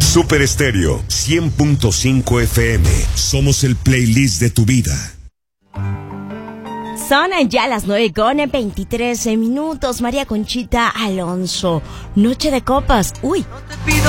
Super Estéreo 100.5 FM. Somos el playlist de tu vida. Son ya las 9:23 minutos. María Conchita Alonso. Noche de copas. Uy. No te pido